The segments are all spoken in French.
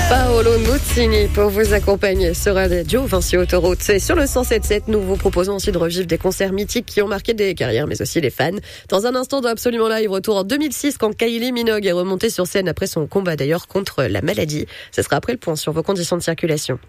Paolo Nutini pour vous accompagner sur Radio Vinci Autoroute. Et sur le 107.7, nous vous proposons aussi de revivre des concerts mythiques qui ont marqué des carrières, mais aussi les fans. Dans un instant, dans Absolument Live, retour en 2006 quand Kylie Minogue est remontée sur scène après son combat d'ailleurs contre la maladie. Ce sera après le point sur vos conditions de circulation.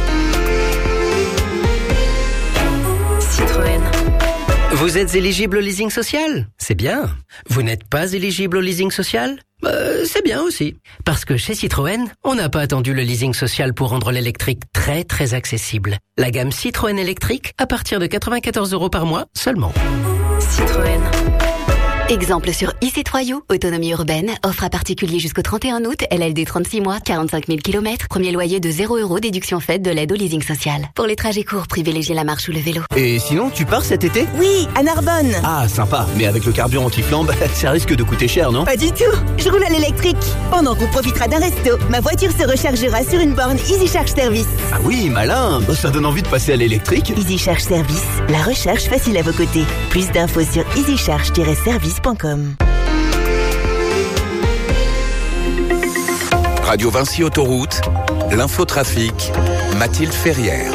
Citroën. Vous êtes éligible au leasing social? C'est bien. Vous n'êtes pas éligible au leasing social? C'est bien aussi. Parce que chez Citroën, on n'a pas attendu le leasing social pour rendre l'électrique très accessible. La gamme Citroën électrique à partir de 94 € par mois seulement. Citroën. Exemple sur e-C3U, autonomie urbaine, offre à particulier jusqu'au 31 août, LLD 36 mois, 45 000 km, premier loyer de 0 €, déduction faite de l'aide au leasing social. Pour les trajets courts, privilégiez la marche ou le vélo. Et sinon, tu pars cet été? Oui, à Narbonne. Ah, sympa, mais avec le carburant qui flambe, ça risque de coûter cher, non? Pas du tout, je roule à l'électrique. Pendant qu'on profitera d'un resto, ma voiture se rechargera sur une borne Easy Charge Service. Ah oui, malin, ça donne envie de passer à l'électrique. Easy Charge Service, la recharge facile à vos côtés. Plus d'infos sur easycharge-service.com. Radio Vinci Autoroute, l'infotrafic, Mathilde Ferrière.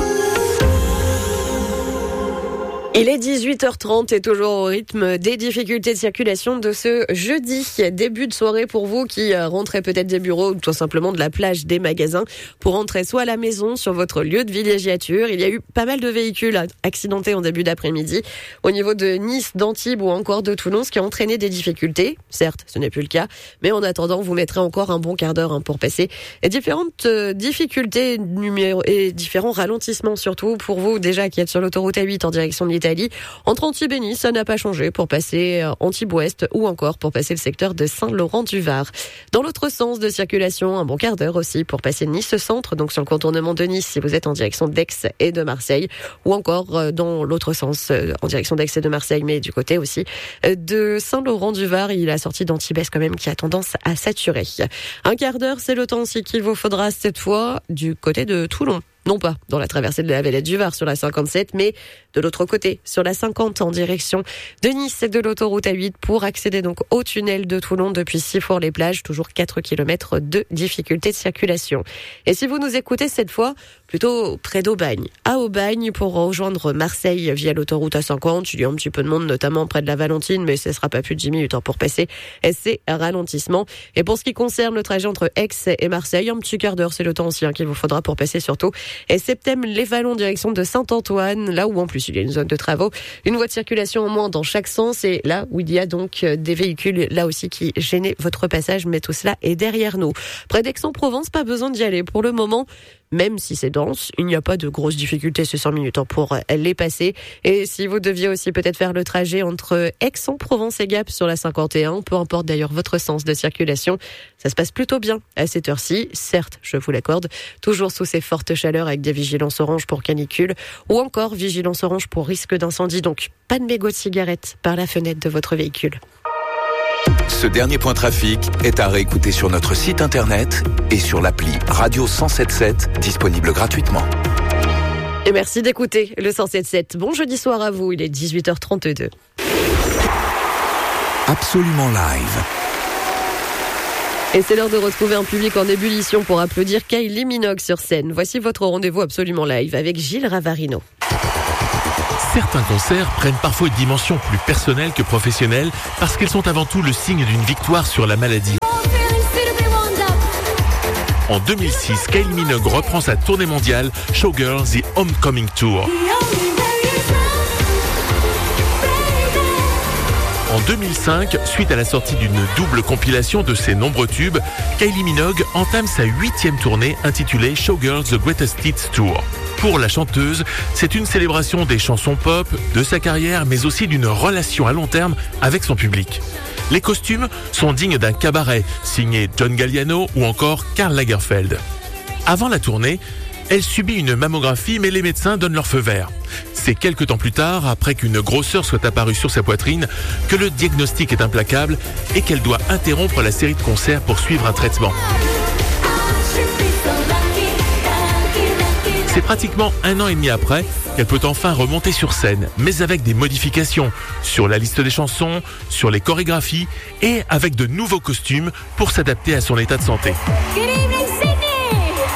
Il est 18h30 et toujours au rythme des difficultés de circulation de ce jeudi. Début de soirée pour vous qui rentrez peut-être des bureaux ou tout simplement de la plage, des magasins pour rentrer soit à la maison, sur votre lieu de villégiature. Il y a eu pas mal de véhicules accidentés en début d'après-midi au niveau de Nice, d'Antibes ou encore de Toulon, ce qui a entraîné des difficultés. Certes, ce n'est plus le cas, mais en attendant, vous mettrez encore un bon quart d'heure pour passer différentes difficultés et différents ralentissements surtout pour vous déjà qui êtes sur l'autoroute A8 en direction de l'Italie. Entre Antibes et Nice, ça n'a pas changé pour passer Antibes-Ouest ou encore pour passer le secteur de Saint-Laurent-du-Var. Dans l'autre sens de circulation, un bon quart d'heure aussi pour passer Nice-Centre, donc sur le contournement de Nice si vous êtes en direction d'Aix et de Marseille, ou encore dans l'autre sens en direction d'Aix et de Marseille, mais du côté aussi de Saint-Laurent-du-Var. Il y a la sortie d'Antibes quand même qui a tendance à saturer. Un quart d'heure, c'est le temps aussi qu'il vous faudra cette fois du côté de Toulon. Non pas dans la traversée de la Vallette du Var sur la 57, mais de l'autre côté, sur la 50 en direction de Nice et de l'autoroute A8 pour accéder donc au tunnel de Toulon depuis Sifour-les-Plages, toujours 4 km de difficulté de circulation. Et si vous nous écoutez cette fois, plutôt près d'Aubagne, à Aubagne pour rejoindre Marseille via l'autoroute A50, il y a un petit peu de monde notamment près de la Valentine, mais ce sera pas plus de 10 minutes pour passer ces ralentissements. Et pour ce qui concerne le trajet entre Aix et Marseille, un petit quart d'heure, c'est le temps aussi qu'il vous faudra pour passer surtout et Septem-les-Vallons, direction de Saint-Antoine, là où en plus il y a une zone de travaux, une voie de circulation en moins dans chaque sens, et là où il y a donc des véhicules là aussi qui gênent votre passage, mais tout cela est derrière nous. Près d'Aix-en-Provence, pas besoin d'y aller pour le moment. Même si c'est dense, il n'y a pas de grosses difficultés ces 100 minutes pour les passer. Et si vous deviez aussi peut-être faire le trajet entre Aix-en-Provence et Gap sur la 51, peu importe d'ailleurs votre sens de circulation, ça se passe plutôt bien à cette heure-ci. Certes, je vous l'accorde, toujours sous ces fortes chaleurs avec des vigilances orange pour canicule ou encore vigilance orange pour risque d'incendie. Donc, pas de mégots de cigarettes par la fenêtre de votre véhicule. Ce dernier point trafic est à réécouter sur notre site internet et sur l'appli Radio 107.7, disponible gratuitement. Et merci d'écouter le 107.7. Bon jeudi soir à vous, il est 18h32. Absolument live. Et c'est l'heure de retrouver un public en ébullition pour applaudir Kylie Minogue sur scène. Voici votre rendez-vous Absolument live avec Gilles Ravarino. Certains concerts prennent parfois une dimension plus personnelle que professionnelle parce qu'ils sont avant tout le signe d'une victoire sur la maladie. En 2006, Kylie Minogue reprend sa tournée mondiale Showgirls The Homecoming Tour. En 2005, suite à la sortie d'une double compilation de ses nombreux tubes, Kylie Minogue entame sa 8e tournée intitulée Showgirls The Greatest Hits Tour. Pour la chanteuse, c'est une célébration des chansons pop, de sa carrière, mais aussi d'une relation à long terme avec son public. Les costumes sont dignes d'un cabaret, signé John Galliano ou encore Karl Lagerfeld. Avant la tournée, elle subit une mammographie, mais les médecins donnent leur feu vert. C'est quelques temps plus tard, après qu'une grosseur soit apparue sur sa poitrine, que le diagnostic est implacable et qu'elle doit interrompre la série de concerts pour suivre un traitement. C'est pratiquement 1 an et demi après qu'elle peut enfin remonter sur scène, mais avec des modifications sur la liste des chansons, sur les chorégraphies et avec de nouveaux costumes pour s'adapter à son état de santé.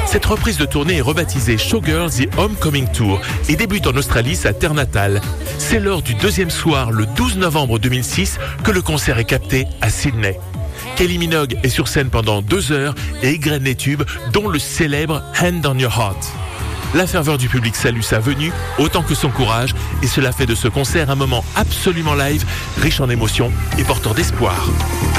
Cette reprise de tournée est rebaptisée Showgirls The Homecoming Tour et débute en Australie, sa terre natale. C'est lors du deuxième soir, le 12 novembre 2006, que le concert est capté à Sydney. Kylie Minogue est sur scène pendant 2 heures et égrène les tubes, dont le célèbre Hand on Your Heart. La ferveur du public salue sa venue autant que son courage et cela fait de ce concert un moment absolument live, riche en émotions et porteur d'espoir.